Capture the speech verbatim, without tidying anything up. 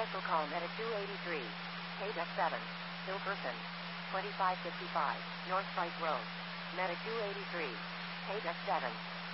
Special call Medic two eighty-three. Page seven. Still person. twenty-five fifty-five. North Fife Road. Medic two eighty-three. Page seven.